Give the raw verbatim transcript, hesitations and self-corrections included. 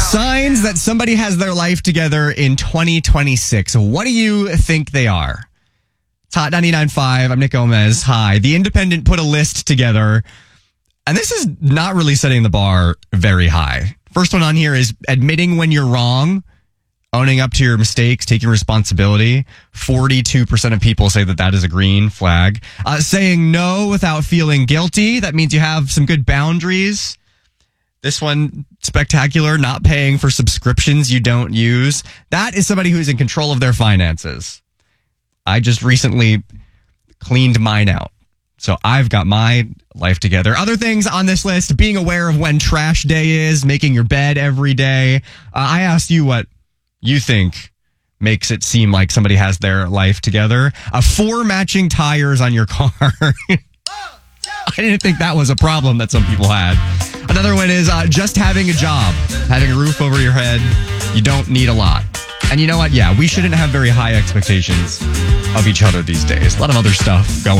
Signs that somebody has their life together in twenty twenty-six. What do you think they are? It's Hot ninety-nine point five. I'm Nick Gomez. Hi. The Independent put a list together, and this is not really setting the bar very high. First one on here is admitting when you're wrong, owning up to your mistakes, taking responsibility. forty-two percent of people say that that is a green flag. Uh, saying no without feeling guilty. That means you have some good boundaries. This one, spectacular, not paying for subscriptions you don't use. That is somebody who's in control of their finances. I just recently cleaned mine out. So I've got my life together. Other things on this list, being aware of when trash day is, making your bed every day. Uh, I asked you what you think makes it seem like somebody has their life together. Uh, four matching tires on your car. I didn't think that was a problem that some people had. Another one is uh, just having a job, having a roof over your head. You don't need a lot. And you know what? Yeah, we shouldn't have very high expectations of each other these days. A lot of other stuff going on.